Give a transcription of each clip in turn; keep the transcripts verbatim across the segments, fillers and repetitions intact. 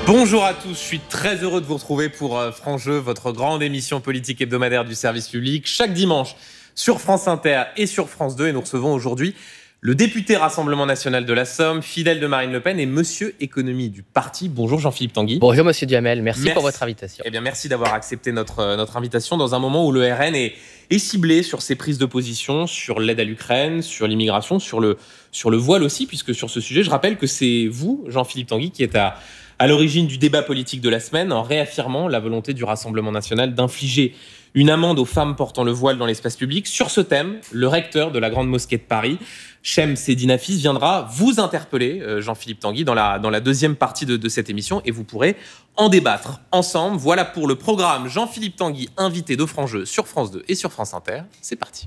Bonjour à tous, je suis très heureux de vous retrouver pour Franc Jeu, votre grande émission politique hebdomadaire du service public, chaque dimanche sur France Inter et sur France deux. Et nous recevons aujourd'hui le député Rassemblement National de la Somme, fidèle de Marine Le Pen et monsieur économie du parti. Bonjour Jean-Philippe Tanguy. Bonjour monsieur Duhamel, merci, merci pour votre invitation. Eh bien, merci d'avoir accepté notre, notre invitation dans un moment où le R N est, est ciblé sur ses prises de position, sur l'aide à l'Ukraine, sur l'immigration, sur le, sur le voile aussi, puisque sur ce sujet, je rappelle que c'est vous, Jean-Philippe Tanguy, qui êtes à... à l'origine du débat politique de la semaine, en réaffirmant la volonté du Rassemblement national d'infliger une amende aux femmes portant le voile dans l'espace public. Sur ce thème, le recteur de la Grande Mosquée de Paris, Chem Seddine Hafiz, viendra vous interpeller, euh, Jean-Philippe Tanguy, dans la, dans la deuxième partie de, de cette émission, et vous pourrez en débattre ensemble. Voilà pour le programme Jean-Philippe Tanguy, invité de Franc Jeu sur France deux et sur France Inter. C'est parti.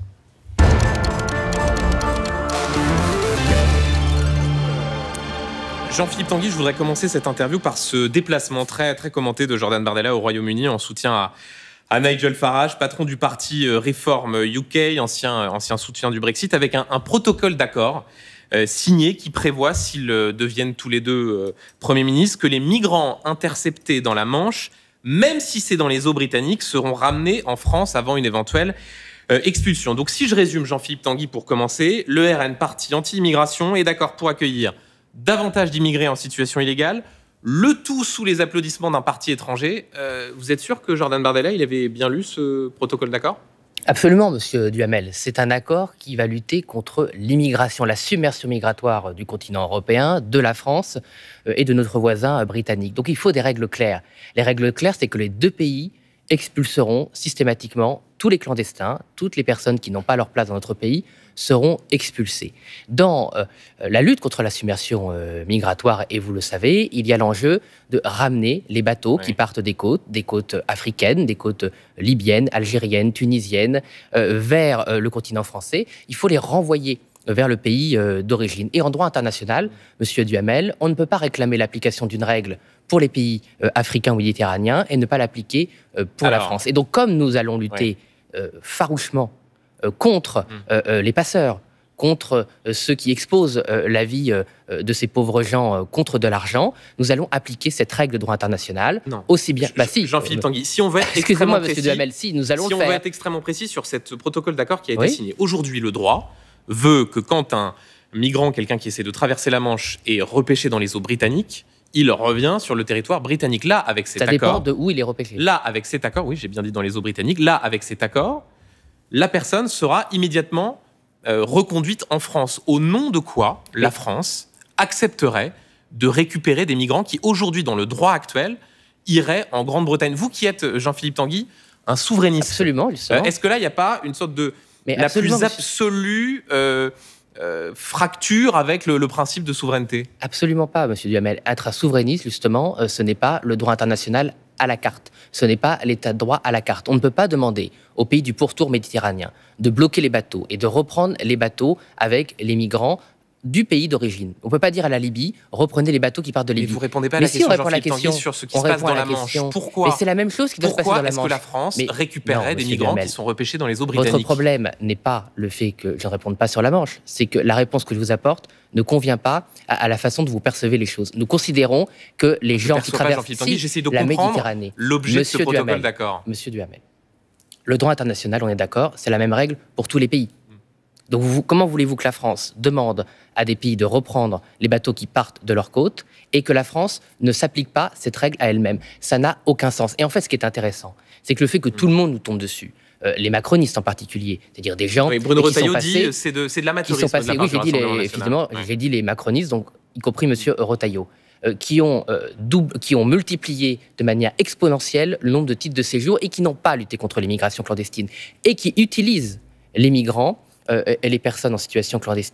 Jean-Philippe Tanguy, je voudrais commencer cette interview par ce déplacement très, très commenté de Jordan Bardella au Royaume-Uni en soutien à, à Nigel Farage, patron du parti Reform U K, ancien, ancien soutien du Brexit, avec un, un protocole d'accord euh, signé qui prévoit, s'ils deviennent tous les deux euh, Premiers ministres, que les migrants interceptés dans la Manche, même si c'est dans les eaux britanniques, seront ramenés en France avant une éventuelle euh, expulsion. Donc si je résume, Jean-Philippe Tanguy, pour commencer, le R N, parti anti-immigration, est d'accord pour accueillir davantage d'immigrés en situation illégale, le tout sous les applaudissements d'un parti étranger. Euh, vous êtes sûr que Jordan Bardella, il avait bien lu ce protocole d'accord ? Absolument, monsieur Duhamel. C'est un accord qui va lutter contre l'immigration, la submersion migratoire du continent européen, de la France et de notre voisin britannique. Donc il faut des règles claires. Les règles claires, c'est que les deux pays expulseront systématiquement tous les clandestins, toutes les personnes qui n'ont pas leur place dans notre pays seront expulsées. Dans euh, la lutte contre la submersion euh, migratoire, et vous le savez, il y a l'enjeu de ramener les bateaux oui. qui partent des côtes, des côtes africaines, des côtes libyennes, algériennes, tunisiennes, euh, vers euh, le continent français. Il faut les renvoyer vers le pays euh, d'origine. Et en droit international, monsieur Duhamel, on ne peut pas réclamer l'application d'une règle pour les pays euh, africains ou méditerranéens et ne pas l'appliquer euh, pour Alors, la France. Et donc, comme nous allons lutter oui. euh, farouchement euh, contre mmh. euh, les passeurs, contre euh, ceux qui exposent euh, la vie euh, de ces pauvres gens euh, contre de l'argent, nous allons appliquer cette règle de droit international non. aussi bien... Je, bah, si, Jean-Philippe Tanguy, si on veut être Excusez-moi, précis, monsieur Duhamel, si, nous allons si le on faire. veut être extrêmement précis sur ce protocole d'accord qui a été oui. signé. Aujourd'hui, le droit veut que quand un migrant, quelqu'un qui essaie de traverser la Manche, est repêché dans les eaux britanniques, il revient sur le territoire britannique. Là, avec cet Ça accord... Ça dépend de où il est repêché. Là, avec cet accord, oui, j'ai bien dit dans les eaux britanniques, là, avec cet accord, la personne sera immédiatement euh, reconduite en France. Au nom de quoi la France accepterait de récupérer des migrants qui, aujourd'hui, dans le droit actuel, iraient en Grande-Bretagne. Vous qui êtes, Jean-Philippe Tanguy, un souverainiste. Absolument, justement. Euh, est-ce que là, il n'y a pas une sorte de... Mais la plus absolue euh, euh, fracture avec le, le principe de souveraineté ? Absolument pas, monsieur Duhamel. Être un souverainiste, justement, euh, ce n'est pas le droit international à la carte. Ce n'est pas l'état de droit à la carte. On ne peut pas demander aux pays du pourtour méditerranéen de bloquer les bateaux et de reprendre les bateaux avec les migrants du pays d'origine. On ne peut pas dire à la Libye, reprenez les bateaux qui partent de Libye. Mais vous ne répondez pas à Mais la si question, on répond à la Jean-Philippe question, Tanguy, sur ce qui se passe dans la, la Manche. Pourquoi ? Mais c'est la même chose qui doit se passer dans la Manche. Pourquoi est-ce que la France mais récupérerait non, des migrants Duhamel, qui sont repêchés dans les eaux britanniques ? Votre problème n'est pas le fait que je ne réponde pas sur la Manche, c'est que la réponse que je vous apporte ne convient pas à, à la façon dont vous percevez les choses. Nous considérons que les je gens qui traversent pas, si, Tanguy, de la Méditerranée... l'objet Monsieur de ce protocole Duhamel, d'accord. Monsieur Duhamel, le droit international, on est d'accord, c'est la même règle pour tous les pays. Donc, vous, comment voulez-vous que la France demande à des pays de reprendre les bateaux qui partent de leur côte et que la France ne s'applique pas cette règle à elle-même ? Ça n'a aucun sens. Et en fait, ce qui est intéressant, c'est que le fait que tout le monde nous tombe dessus, euh, les macronistes en particulier, c'est-à-dire des gens oui, Bruno qui Retailleau sont passés... dit c'est de, c'est de l'amateurisme. Qui sont passés, de la oui, j'ai dit, les, évidemment, ouais. j'ai dit les macronistes, donc, y compris monsieur Retailleau, euh, qui, ont, euh, double, qui ont multiplié de manière exponentielle le nombre de titres de séjour et qui n'ont pas lutté contre l'immigration clandestine et qui utilisent les migrants Euh, et les personnes en situation clandestine